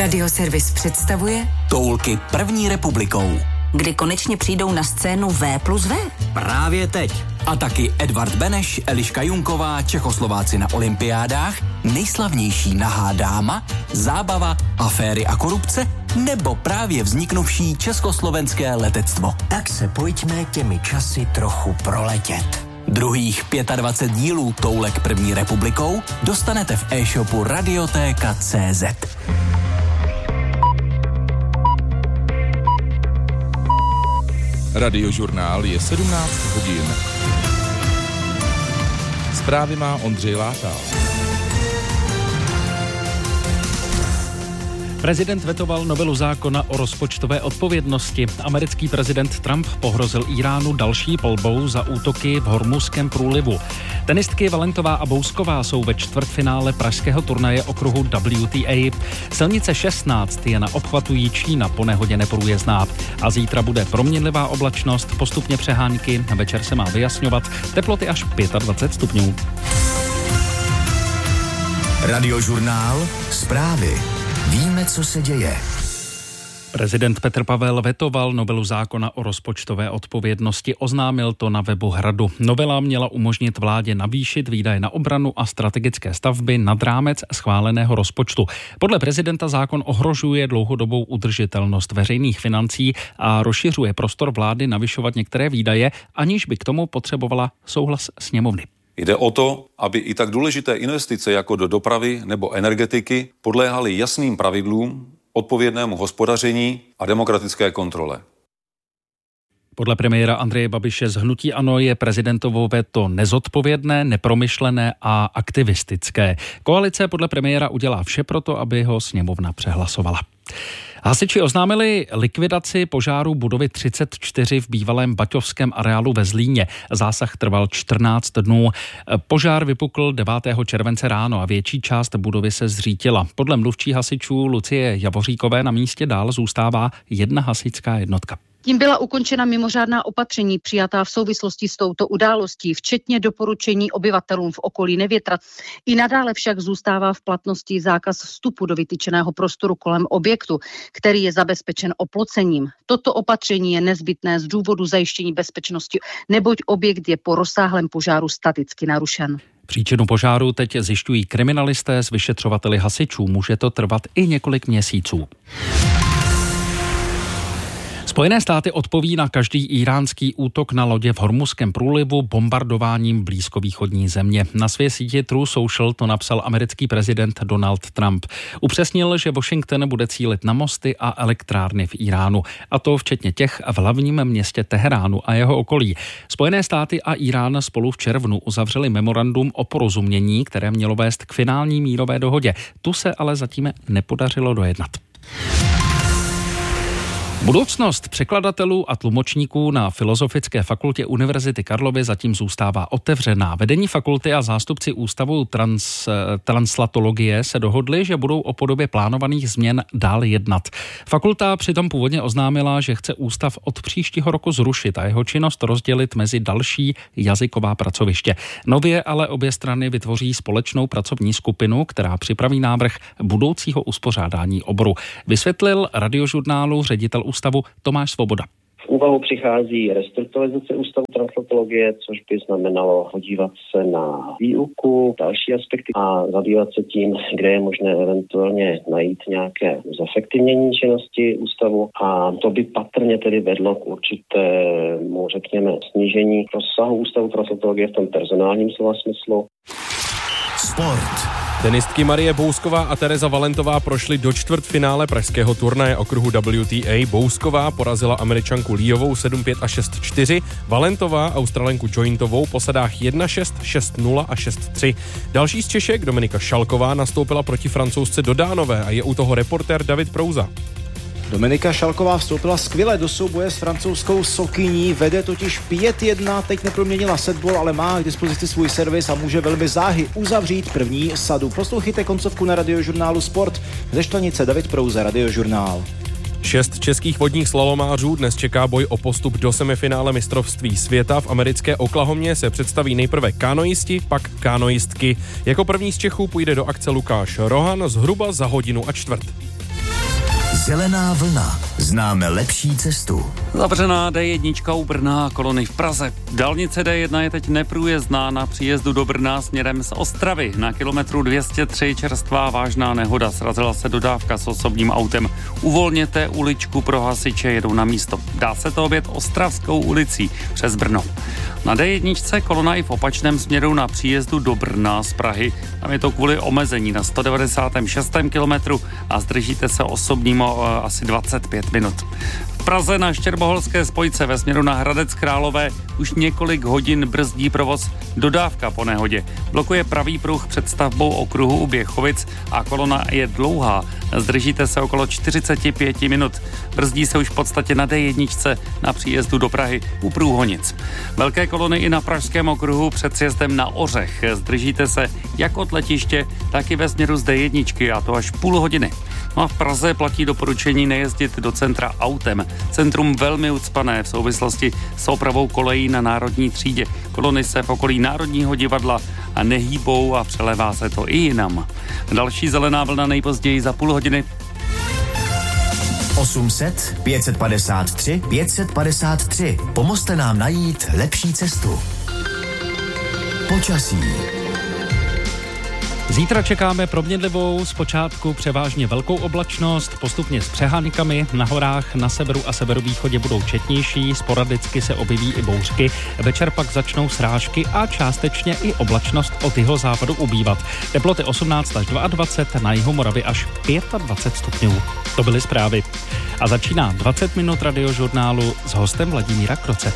Radioservis představuje Toulky první republikou. Kdy konečně přijdou na scénu V+V? Právě teď. A taky Edvard Beneš, Eliška Junková, Čechoslováci na olympiádách, nejslavnější nahá dáma, zábava, aféry a korupce, nebo právě vzniknuvší československé letectvo. Tak se pojďme těmi časy trochu proletět. Druhých 25 dílů Toulek první republikou dostanete v e-shopu Radiotéka.cz. Radiožurnál je 17 hodin. Zprávy má Ondřej Látal. Prezident vetoval novelu zákona o rozpočtové odpovědnosti. Americký prezident Trump pohrozil Iránu další palbou za útoky v Hormuzském průlivu. Tenistky Valentová a Bousková jsou ve čtvrtfinále pražského turnaje okruhu WTA. Silnice 16 je na obchvatu Jičína po nehodě neprůjezdná. A zítra bude proměnlivá oblačnost, postupně přehánky, večer se má vyjasňovat, teploty až 25 stupňů. Radiožurnál, zprávy. Víme, co se děje. Prezident Petr Pavel vetoval novelu zákona o rozpočtové odpovědnosti, oznámil to na webu Hradu. Novela měla umožnit vládě navýšit výdaje na obranu a strategické stavby nad rámec schváleného rozpočtu. Podle prezidenta zákon ohrožuje dlouhodobou udržitelnost veřejných financí a rozšiřuje prostor vlády navyšovat některé výdaje, aniž by k tomu potřebovala souhlas sněmovny. Jde o to, aby i tak důležité investice jako do dopravy nebo energetiky podléhaly jasným pravidlům, odpovědnému hospodaření a demokratické kontrole. Podle premiéra Andreje Babiše z hnutí ANO je prezidentovo veto nezodpovědné, nepromyšlené a aktivistické. Koalice podle premiéra udělá vše proto, aby ho sněmovna přehlasovala. Hasiči oznámili likvidaci požáru budovy 34 v bývalém baťovském areálu ve Zlíně. Zásah trval 14 dnů. Požár vypukl 9. července ráno a větší část budovy se zřítila. Podle mluvčí hasičů Lucie Javoříkové na místě dál zůstává jedna hasičská jednotka. Tím byla ukončena mimořádná opatření přijatá v souvislosti s touto událostí, včetně doporučení obyvatelům v okolí nevětrat. I nadále však zůstává v platnosti zákaz vstupu do vytyčeného prostoru kolem objektu, který je zabezpečen oplocením. Toto opatření je nezbytné z důvodu zajištění bezpečnosti, neboť objekt je po rozsáhlém požáru staticky narušen. Příčinu požáru teď zjišťují kriminalisté s vyšetřovateli hasičů. Může to trvat i několik měsíců. Spojené státy odpoví na každý íránský útok na lodě v Hormuzském průlivu bombardováním blízkovýchodní země. Na své síti True Social to napsal americký prezident Donald Trump. Upřesnil, že Washington bude cílit na mosty a elektrárny v Iránu, a to včetně těch v hlavním městě Teheránu a jeho okolí. Spojené státy a Irán spolu v červnu uzavřeli memorandum o porozumění, které mělo vést k finální mírové dohodě. Tu se ale zatím nepodařilo dojednat. Budoucnost překladatelů a tlumočníků na Filozofické fakultě Univerzity Karlovy zatím zůstává otevřená. Vedení fakulty a zástupci Ústavu translatologie se dohodli, že budou o podobě plánovaných změn dál jednat. Fakulta přitom původně oznámila, že chce ústav od příštího roku zrušit a jeho činnost rozdělit mezi další jazyková pracoviště. Nově ale obě strany vytvoří společnou pracovní skupinu, která připraví návrh budoucího uspořádání oboru. Vysvětlil Radiožurnálu ředitel ústavu Tomáš Svoboda. V úvahu přichází restrukturalizace Ústavu translatologie, což by znamenalo podívat se na výuku, další aspekty a zabývat se tím, kde je možné eventuálně najít nějaké zefektivnění činnosti ústavu, a to by patrně tedy vedlo k určitému, řekněme, snížení rozsahu Ústavu translatologie v tom personálním slova smyslu. Sport. Tenistky Marie Bousková a Tereza Valentová prošly do čtvrtfinále pražského turnaje okruhu WTA. Bousková porazila Američanku Líovou 7-5 a 6-4, Valentová Australenku Jointovou po sadách 1-6, 6-0 a 6-3. Další z Češek Dominika Šalková nastoupila proti Francouzce do Dánové a je u toho reportér David Prouza. Dominika Šalková vstoupila skvěle do souboje s francouzskou Sokyní, vede totiž 5-1, teď neproměnila setball, ale má k dispozici svůj servis a může velmi záhy uzavřít první sadu. Poslouchejte koncovku na Radiožurnálu Sport. Ze Štvanice David Prouze, Radiožurnál. 6 českých vodních slalomářů dnes čeká boj o postup do semifinále mistrovství světa. V americké Oklahomě se představí nejprve kanoisti, pak kanoistky. Jako první z Čechů půjde do akce Lukáš Rohan zhruba za 1:15 hodin. Zelená vlna. Známe lepší cestu. Zavřená D1 u Brna a kolony v Praze. Dálnice D1 je teď neprůjezdná na příjezdu do Brna směrem z Ostravy. Na kilometru 203 čerstvá vážná nehoda. Srazila se dodávka s osobním autem. Uvolněte uličku pro hasiče, jedou na místo. Dá se to objet Ostravskou ulicí přes Brno. Na D1 kolona i v opačném směru na příjezdu do Brna z Prahy. Tam je to kvůli omezení na 196. kilometru a zdržíte se osobním asi 25 minut. V Praze na Štěrboholské spojce ve směru na Hradec Králové už několik hodin brzdí provoz dodávka po nehodě. Blokuje pravý pruh před stavbou okruhu u Běchovic a kolona je dlouhá. Zdržíte se okolo 45 minut. Brzdí se už v podstatě na D1 na příjezdu do Prahy u Průhonic. Velké kolony i na pražském okruhu před sjezdem na Ořech. Zdržíte se jak od letiště, tak i ve směru z D1 a to až půl hodiny. No a v Praze platí doporučení nejezdit do centra autem. Centrum velmi ucpané v souvislosti s opravou kolejí na Národní třídě. Kolony se v okolí Národního divadla a nehýbou a přelévá se to i jinam. Další zelená vlna nejpozději za půl hodiny. 800 553 553. Pomozte nám najít lepší cestu. Počasí. Zítra čekáme proměnlivou, zpočátku převážně velkou oblačnost, postupně s přehánkami, na horách na severu a severovýchodě budou četnější, sporadicky se objeví i bouřky, večer pak začnou srážky a částečně i oblačnost od jihozápadu ubývat. Teploty 18 až 22, na jihu Moravy až 25 stupňů. To byly zprávy. A začíná 20 minut radiožurnálu s hostem Vladimíra Kroce.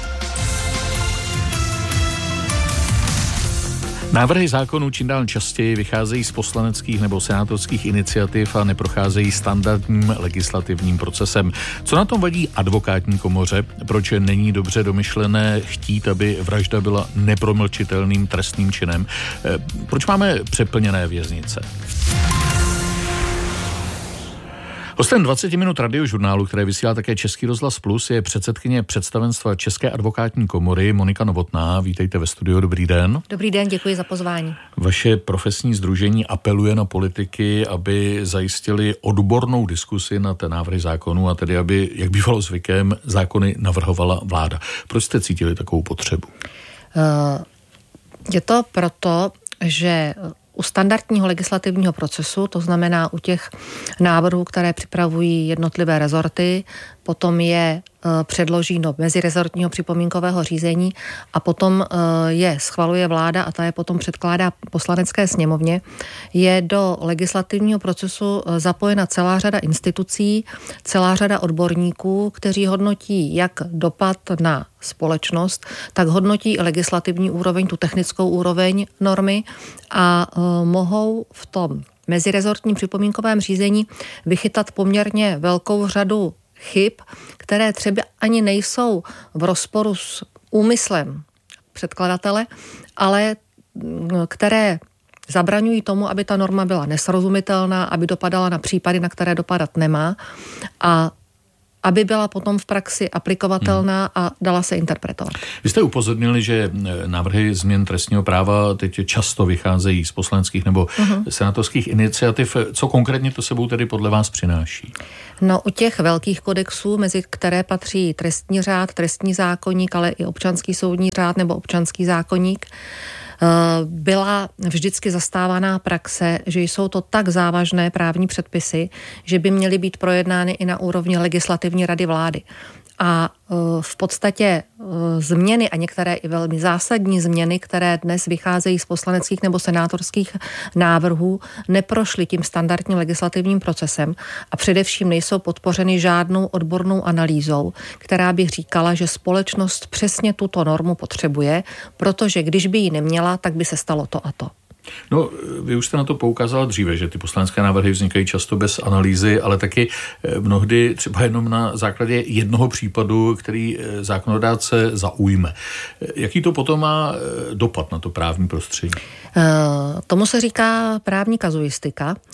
Návrhy zákonů čím dál častěji vycházejí z poslaneckých nebo senátorských iniciativ a neprocházejí standardním legislativním procesem. Co na tom vadí advokátní komoře? Proč není dobře domyšlené chtít, aby vražda byla nepromlčitelným trestným činem? Proč máme přeplněné věznice? Hostem 20 minut radiožurnálu, které vysílá také Český rozhlas Plus, je předsedkyně představenstva České advokátní komory Monika Novotná. Vítejte ve studiu, dobrý den. Dobrý den, děkuji za pozvání. Vaše profesní sdružení apeluje na politiky, aby zajistili odbornou diskusi na té návrhy zákonů a tedy, aby, jak bývalo zvykem, zákony navrhovala vláda. Proč jste cítili takovou potřebu? Je to proto, že u standardního legislativního procesu, to znamená u těch návrhů, které připravují jednotlivé rezorty, potom je předloží do mezirezortního připomínkového řízení a potom je schvaluje vláda a ta je potom předkládá Poslanecké sněmovně, je do legislativního procesu zapojena celá řada institucí, celá řada odborníků, kteří hodnotí jak dopad na společnost, tak hodnotí i legislativní úroveň, tu technickou úroveň normy a mohou v tom mezirezortním připomínkovém řízení vychytat poměrně velkou řadu chyb, které třeba ani nejsou v rozporu s úmyslem předkladatele, ale které zabraňují tomu, aby ta norma byla nesrozumitelná, aby dopadala na případy, na které dopadat nemá a aby byla potom v praxi aplikovatelná a dala se interpretovat. Vy jste upozornili, že návrhy změn trestního práva teď často vycházejí z poslaneckých nebo senátorských iniciativ. Co konkrétně to sebou tedy podle vás přináší? No, u těch velkých kodexů, mezi které patří trestní řád, trestní zákoník, ale i občanský soudní řád nebo občanský zákoník, byla vždycky zastávaná praxe, že jsou to tak závažné právní předpisy, že by měly být projednány i na úrovni legislativní rady vlády. A v podstatě změny a některé i velmi zásadní změny, které dnes vycházejí z poslaneckých nebo senátorských návrhů, neprošly tím standardním legislativním procesem a především nejsou podpořeny žádnou odbornou analýzou, která by říkala, že společnost přesně tuto normu potřebuje, protože když by ji neměla, tak by se stalo to a to. No, vy už jste na to poukázal dříve, že ty poslanecké návrhy vznikají často bez analýzy, ale taky mnohdy třeba jenom na základě jednoho případu, který zákonodárce zaujme. Jaký to potom má dopad na to právní prostředí? Tomu se říká právní kazuistika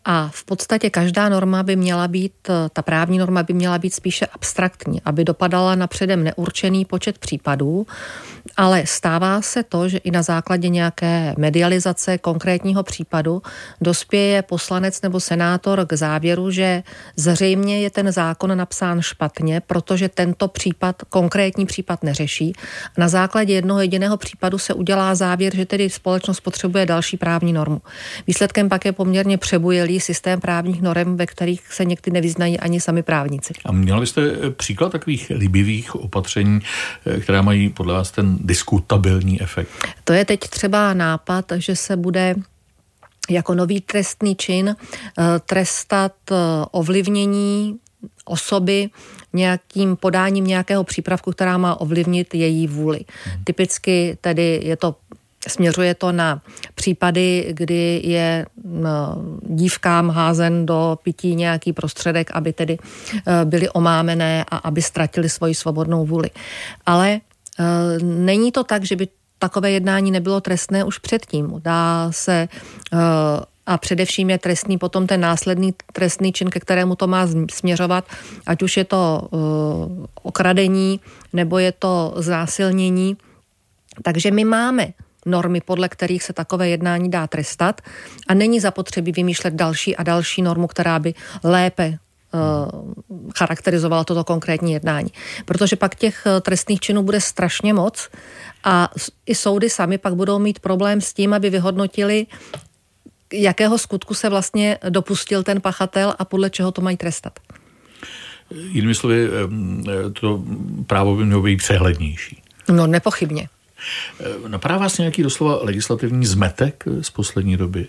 A v podstatě každá norma by měla být, ta právní norma by měla být spíše abstraktní, aby dopadala na předem neurčený počet případů, ale stává se to, že i na základě nějaké medializace konkrétního případu dospěje poslanec nebo senátor k závěru, že zřejmě je ten zákon napsán špatně, protože tento případ, konkrétní případ neřeší. Na základě jednoho jediného případu se udělá závěr, že tedy společnost potřebuje další právní normu. Výsledkem pak je poměrně přebujelý systém právních norem, ve kterých se někdy nevyznají ani sami právníci. A měla byste příklad takových líbivých opatření, která mají podle vás ten diskutabilní efekt? To je teď třeba nápad, že se bude jako nový trestný čin trestat ovlivnění osoby nějakým podáním nějakého přípravku, která má ovlivnit její vůli. Typicky tedy směřuje to na případy, kdy je dívkám házen do pití nějaký prostředek, aby tedy byly omámené a aby ztratili svoji svobodnou vůli. Ale není to tak, že by takové jednání nebylo trestné už předtím. Dá se a především je trestný potom ten následný trestný čin, ke kterému to má směřovat, ať už je to okradení nebo je to znásilnění. Takže my máme normy, podle kterých se takové jednání dá trestat a není zapotřebí vymýšlet další a další normu, která by lépe charakterizovala toto konkrétní jednání. Protože pak těch trestných činů bude strašně moc a i soudy sami pak budou mít problém s tím, aby vyhodnotili, jakého skutku se vlastně dopustil ten pachatel a podle čeho to mají trestat. Jinými slovy, to právo by mělo být přehlednější. No, nepochybně. Napadá vás nějaký doslova legislativní zmetek z poslední doby?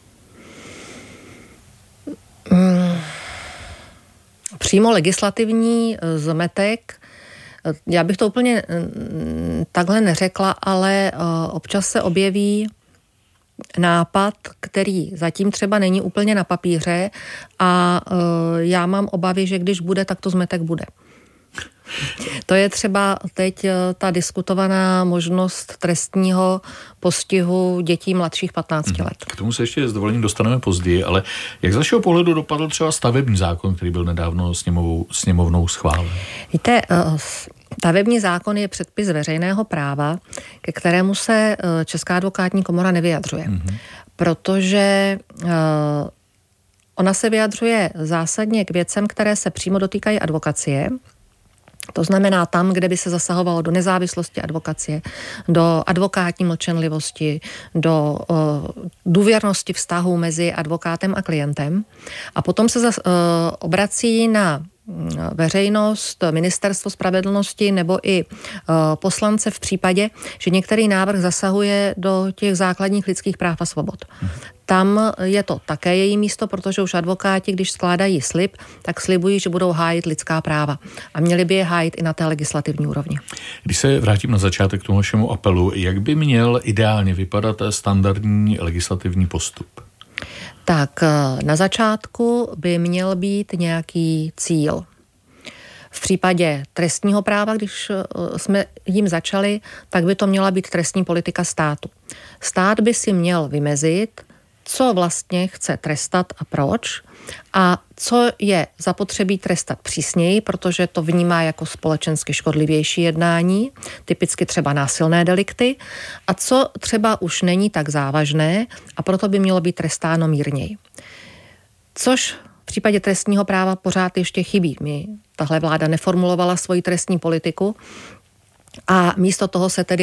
Přímo legislativní zmetek, já bych to úplně takhle neřekla, ale občas se objeví nápad, který zatím třeba není úplně na papíře a já mám obavy, že když bude, tak to zmetek bude. To je třeba teď ta diskutovaná možnost trestního postihu dětí mladších 15 let. K tomu se ještě s dovolením dostaneme později, ale jak z vašeho pohledu dopadl třeba stavební zákon, který byl nedávno sněmovnou schválen? Víte, stavební zákon je předpis veřejného práva, ke kterému se Česká advokátní komora nevyjadřuje. Protože ona se vyjadřuje zásadně k věcem, které se přímo dotýkají advokacie. To znamená tam, kde by se zasahovalo do nezávislosti advokacie, do advokátní mlčenlivosti, do důvěrnosti vztahu mezi advokátem a klientem. A potom se obrací na veřejnost, Ministerstvo spravedlnosti nebo i poslance v případě, že některý návrh zasahuje do těch základních lidských práv a svobod. Tam je to také její místo, protože už advokáti, když skládají slib, tak slibují, že budou hájit lidská práva. A měli by je hájit i na té legislativní úrovni. Když se vrátím na začátek k tomu vašemu apelu, jak by měl ideálně vypadat standardní legislativní postup? Tak na začátku by měl být nějaký cíl. V případě trestního práva, když jsme jim začali, tak by to měla být trestní politika státu. Stát by si měl vymezit, co vlastně chce trestat a proč a co je zapotřebí trestat přísněji, protože to vnímá jako společensky škodlivější jednání, typicky třeba násilné delikty, a co třeba už není tak závažné a proto by mělo být trestáno mírněji. Což v případě trestního práva pořád ještě chybí. Tahle vláda neformulovala svoji trestní politiku a místo toho se tedy